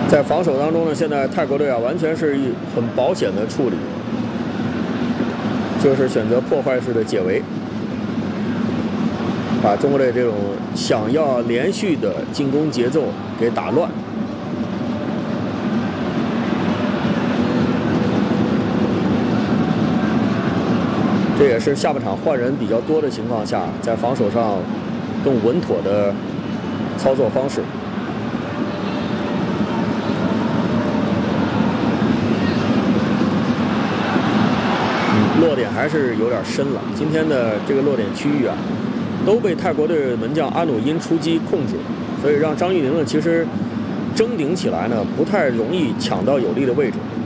在防守当中呢，现在泰国队啊完全是很保险的处理，就是选择破坏式的解围，把中国队这种想要连续的进攻节奏给打乱。这也是下半场换人比较多的情况下，在防守上更稳妥的操作方式。落点还是有点深了。今天的这个落点区域啊，都被泰国队门将阿努因出击控制，所以让张玉宁呢其实争顶起来呢不太容易抢到有利的位置。